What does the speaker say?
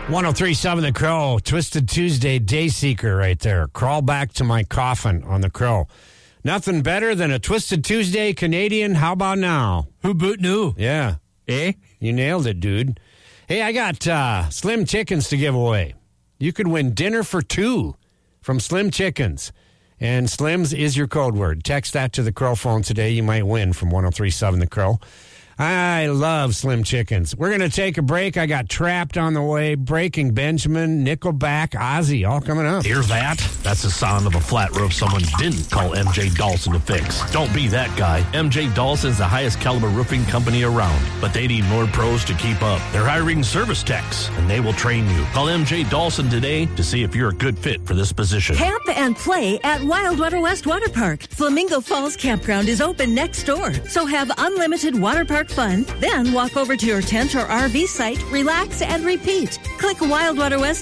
103.7 The Crow, Twisted Tuesday, Dayseeker right there. Crawl back to my coffin on The Crow. Nothing better than a Twisted Tuesday Canadian. How about now? Who boot knew? Yeah. Eh? You nailed it, dude. Hey, I got Slim Chickens to give away. You could win dinner for two from Slim Chickens. And Slims is your code word. Text that to the Crow phone today. You might win from 103.7 The Crow. I love Slim Chickens. We're going to take a break. I got Trapped on the way, Breaking Benjamin, Nickelback, Ozzy, all coming up. Hear that? That's the sound of a flat roof someone didn't call MJ Dawson to fix. Don't be that guy. MJ Dawson's the highest caliber roofing company around, but they need more pros to keep up. They're hiring service techs, and they will train you. Call MJ Dawson today to see if you're a good fit for this position. Camp and play at Wildwater West Water Park. Flamingo Falls Campground is open next door, so have unlimited water park fun, then walk over to your tent or RV site, relax, and repeat. Click Wildwater West